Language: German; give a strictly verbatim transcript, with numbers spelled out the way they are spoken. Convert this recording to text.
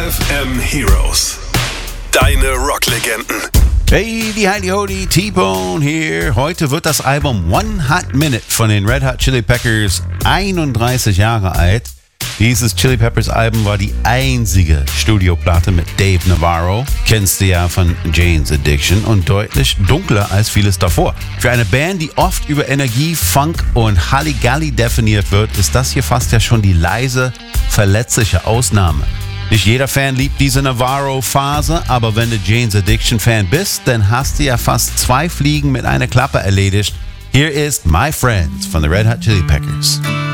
F M Heroes. Deine Rocklegenden. Hey, die Heidi Hodi, T-Bone hier. Heute wird das Album One Hot Minute von den Red Hot Chili Peppers einunddreißig Jahre alt. Dieses Chili Peppers Album war die einzige Studioplatte mit Dave Navarro. Kennst du ja von Jane's Addiction und deutlich dunkler als vieles davor. Für eine Band, die oft über Energie, Funk und Halligalli definiert wird, ist das hier fast ja schon die leise, verletzliche Ausnahme. Nicht jeder Fan liebt diese Navarro-Phase, aber wenn du Jane's Addiction-Fan bist, dann hast du ja fast zwei Fliegen mit einer Klappe erledigt. Hier ist My Friends von the Red Hot Chili Peppers.